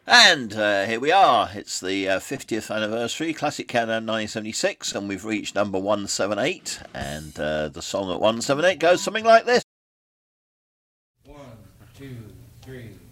And here we are. It's the 50th anniversary, Classic Countdown 1976, and we've reached number 178. And the song at 178 goes something like this. 1, 2, 3.